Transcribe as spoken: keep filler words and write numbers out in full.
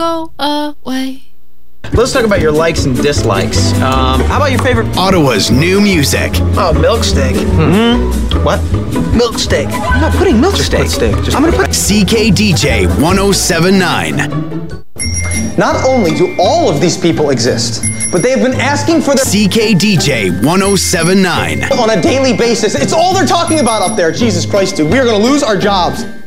go away. Let's talk about your likes and dislikes. Um, how about your favorite? Ottawa's new music. Oh, milk steak. Mm-hmm. What? Milk steak. I'm not putting milk Just steak. put steak. Just I'm gonna put put. C K D J one oh seven point nine. Not only do all of these people exist, but they have been asking for their C K D J one oh seven point nine. on a daily basis. It's all they're talking about up there. Jesus Christ, dude. We are going to lose our jobs.